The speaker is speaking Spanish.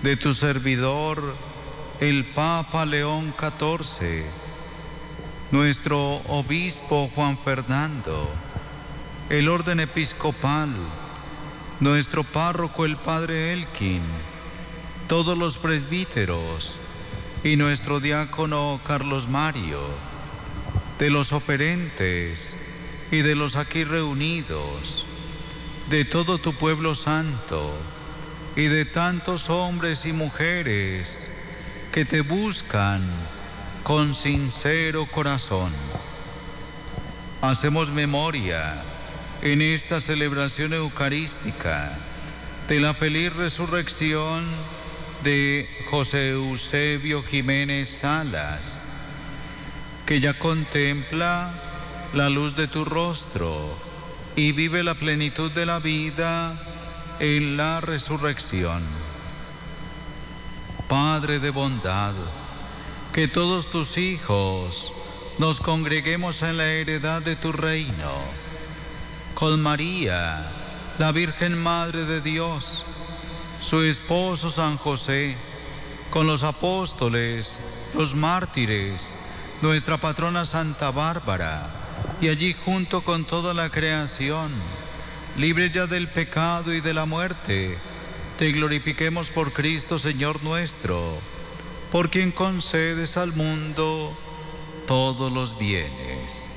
de tu servidor, el Papa León XIV, nuestro obispo Juan Fernando, el orden episcopal, nuestro párroco el Padre Elkin, todos los presbíteros y nuestro diácono Carlos Mario, de los oferentes y de los aquí reunidos, de todo tu pueblo santo y de tantos hombres y mujeres que te buscan con sincero corazón. Hacemos memoria en esta celebración eucarística de la feliz resurrección de José Eusebio Jiménez Salas, que ya contempla la luz de tu rostro y vive la plenitud de la vida en la resurrección. Padre de bondad, que todos tus hijos nos congreguemos en la heredad de tu reino, con María, la Virgen Madre de Dios, su esposo San José, con los apóstoles, los mártires, nuestra patrona Santa Bárbara, y allí junto con toda la creación, libre ya del pecado y de la muerte, te glorifiquemos por Cristo Señor nuestro, por quien concedes al mundo todos los bienes.